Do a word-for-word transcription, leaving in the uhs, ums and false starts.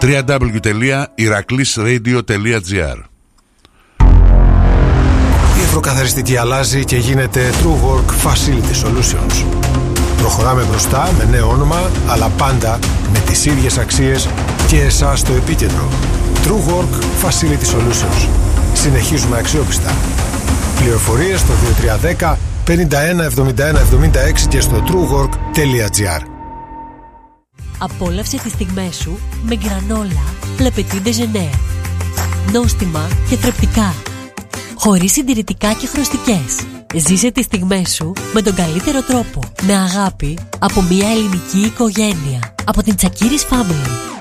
double-u double-u double-u τελεία ηρακλής ρέιντιο τελεία τζι άρ. Η ευρωκαθαριστική αλλάζει και γίνεται TrueWork Facility Solutions. Προχωράμε μπροστά με νέο όνομα, αλλά πάντα με τις ίδιες αξίες και εσάς στο επίκεντρο. TrueWork Facility Solutions. Συνεχίζουμε αξιόπιστα. Πληροφορίες στο δύο τρία ένα μηδέν πενήντα ένα εβδομήντα ένα εβδομήντα έξι και στο truework τελεία τζι άρ. Απόλαυσε τις στιγμές σου με γκρανόλα Le Petit Déjeuner. Νόστιμα και θρεπτικά. Χωρίς συντηρητικά και χρωστικές. Ζήσε τις στιγμές σου με τον καλύτερο τρόπο. Με αγάπη από μια ελληνική οικογένεια. Από την Τσακίρις Family.